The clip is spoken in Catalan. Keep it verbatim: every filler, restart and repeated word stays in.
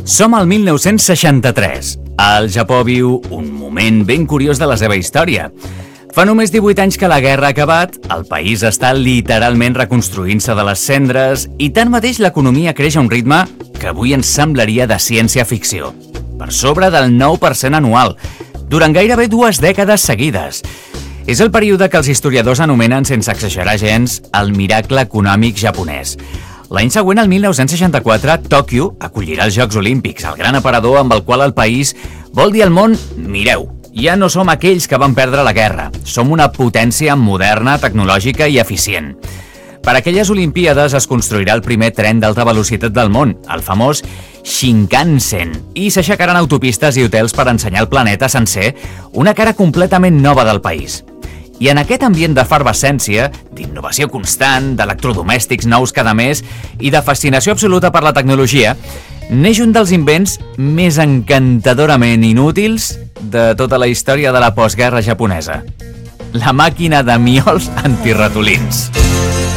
Som al mil nou-cents seixanta-tres. El Japó viu un moment ben curiós de la seva història. Fa només divuit anys que la guerra ha acabat, el país està literalment reconstruint-se de les cendres i tanmateix l'economia creix a un ritme que avui ens semblaria de ciència-ficció. Per sobre del nou per cent anual, durant gairebé dues dècades seguides. És el període que els historiadors anomenen, sense exagerar gens, el miracle econòmic japonès. L'any següent, el mil nou-cents seixanta-quatre, Tòquio acollirà els Jocs Olímpics, el gran aparador amb el qual el país vol dir al món: mireu, ja no som aquells que van perdre la guerra, som una potència moderna, tecnològica i eficient. Per aquelles Olimpíades es construirà el primer tren d'alta velocitat del món, el famós Shinkansen, i s'aixecaran autopistes i hotels per ensenyar al planeta sencer una cara completament nova del país. I en aquest ambient d'efervescència, d'innovació constant, d'electrodomèstics nous cada mes i de fascinació absoluta per la tecnologia, neix un dels invents més encantadorament inútils de tota la història de la postguerra japonesa: la màquina de miols antiratolins.